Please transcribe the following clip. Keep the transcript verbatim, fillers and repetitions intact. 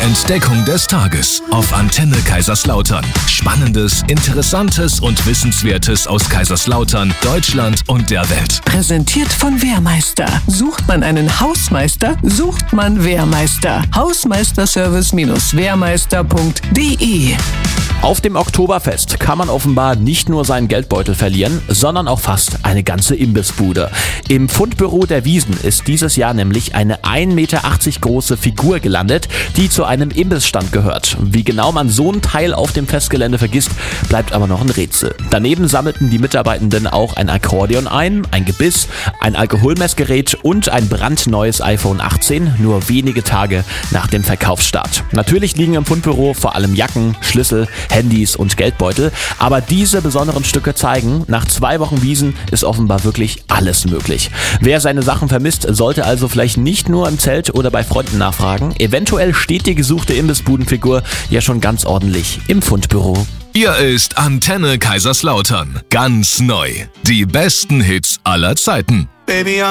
Entdeckung des Tages auf Antenne Kaiserslautern. Spannendes, Interessantes und Wissenswertes aus Kaiserslautern, Deutschland und der Welt. Präsentiert von Wehrmeister. Sucht man einen Hausmeister, sucht man Wehrmeister. Hausmeisterservice Wehrmeister punkt de. Auf dem Oktoberfest kann man offenbar nicht nur seinen Geldbeutel verlieren, sondern auch fast eine ganze Imbissbude. Im Fundbüro der Wiesn ist dieses Jahr nämlich eine ein Meter achtzig große Figur gelandet, die zu einem Imbissstand gehört. Wie genau man so ein Teil auf dem Festgelände vergisst, bleibt aber noch ein Rätsel. Daneben sammelten die Mitarbeitenden auch ein Akkordeon ein, ein Gebiss, ein Alkoholmessgerät und ein brandneues iPhone achtzehn, nur wenige Tage nach dem Verkaufsstart. Natürlich liegen im Fundbüro vor allem Jacken, Schlüssel, Handys und Geldbeutel, aber diese besonderen Stücke zeigen, nach zwei Wochen Wiesn ist offenbar wirklich alles möglich. Wer seine Sachen vermisst, sollte also vielleicht nicht nur im Zelt oder bei Freunden nachfragen. Eventuell steht die gesuchte Imbissbudenfigur ja schon ganz ordentlich im Fundbüro. Hier ist Antenne Kaiserslautern. Ganz neu. Die besten Hits aller Zeiten. Baby,